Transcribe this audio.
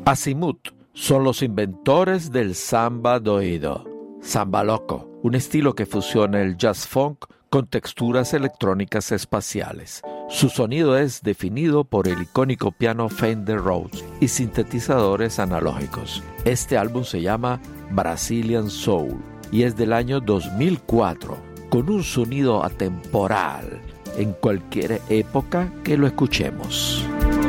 Azimuth son los inventores del samba doído, samba loco, un estilo que fusiona el jazz funk con texturas electrónicas espaciales. Su sonido es definido por el icónico piano Fender Rhodes y sintetizadores analógicos. Este álbum se llama Brazilian Soul y es del año 2004, con un sonido atemporal en cualquier época que lo escuchemos.